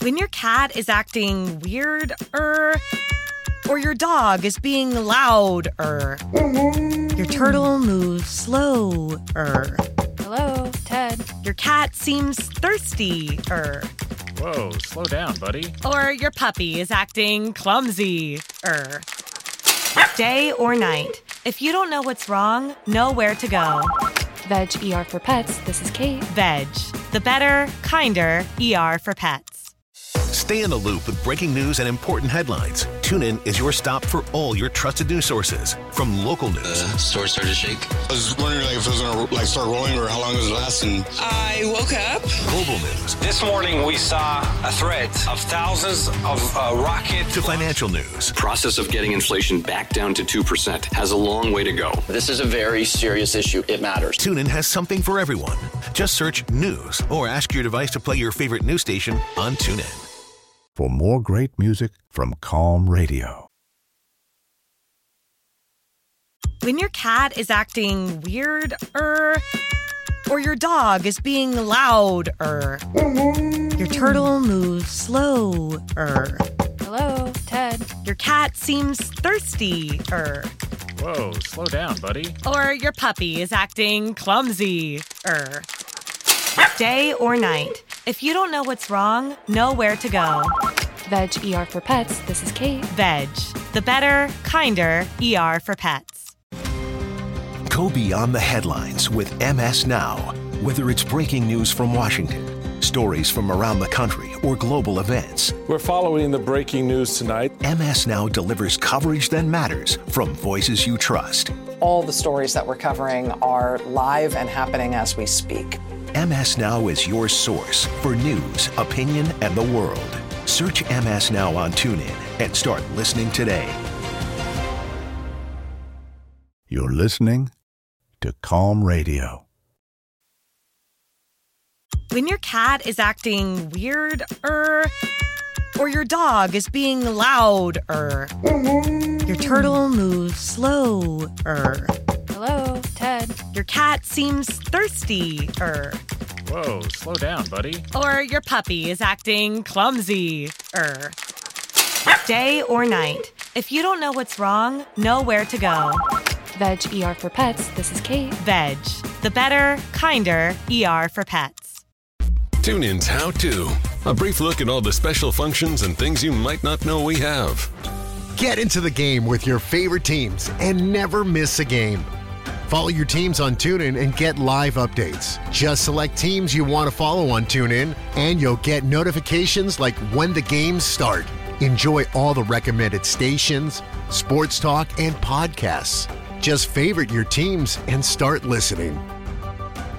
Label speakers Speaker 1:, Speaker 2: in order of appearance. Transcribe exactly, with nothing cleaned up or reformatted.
Speaker 1: When your cat is acting weird, er, or your dog is being loud, er, your turtle moves slow, er.
Speaker 2: Hello, Ted.
Speaker 1: Your cat seems thirsty, er.
Speaker 3: Whoa, slow down, buddy.
Speaker 1: Or your puppy is acting clumsy, er. Day or night, if you don't know what's wrong, know where to go.
Speaker 2: Veg E R for Pets, this is Kate.
Speaker 1: Veg, the better, kinder E R for pets.
Speaker 4: Stay in the loop with breaking news and important headlines. TuneIn is your stop for all your trusted news sources. From local news.
Speaker 5: The store started to shake.
Speaker 6: I was wondering like, if it was going to like start rolling or how long it was lasting.
Speaker 7: I woke up.
Speaker 4: Global news.
Speaker 8: This morning we saw a threat of thousands of uh, rockets.
Speaker 4: To financial news.
Speaker 9: Process of getting inflation back down to two percent has a long way to go.
Speaker 5: This is a very serious issue. It matters.
Speaker 4: TuneIn has something for everyone. Just search news or ask your device to play your favorite news station on TuneIn.
Speaker 10: For more great music from Calm Radio.
Speaker 1: When your cat is acting weird, er, or your dog is being loud, er, your turtle moves slow, er.
Speaker 2: Hello, Ted.
Speaker 1: Your cat seems thirsty, er.
Speaker 3: Whoa, slow down, buddy.
Speaker 1: Or your puppy is acting clumsy, er. Day or night, if you don't know what's wrong, know where to go.
Speaker 2: Veg E R for Pets, this is Kate.
Speaker 1: Veg, the better, kinder E R for pets.
Speaker 4: Go beyond the headlines with M S Now. Whether it's breaking news from Washington, stories from around the country, or global events.
Speaker 11: We're following the breaking news tonight.
Speaker 4: M S Now delivers coverage that matters from voices you trust.
Speaker 12: All the stories that we're covering are live and happening as we speak.
Speaker 4: M S Now is your source for news, opinion, and the world. Search M S Now on TuneIn and start listening today.
Speaker 10: You're listening to Calm Radio.
Speaker 1: When your cat is acting weird, er, or your dog is being loud, er, your turtle moves slow, er.
Speaker 2: Hello, Ted.
Speaker 1: Your cat seems thirsty, er.
Speaker 3: Whoa, slow down, buddy.
Speaker 1: Or your puppy is acting clumsy, er. Day or night, if you don't know what's wrong, know where to go.
Speaker 2: Veg E R for Pets, this is Kate.
Speaker 1: Veg, the better, kinder E R for pets.
Speaker 13: TuneIn's How To. A brief look at all the special functions and things you might not know we have.
Speaker 14: Get into the game with your favorite teams and never miss a game. Follow your teams on TuneIn and get live updates. Just select teams you want to follow on TuneIn, and you'll get notifications like when the games start. Enjoy all the recommended stations, sports talk, and podcasts. Just favorite your teams and start listening.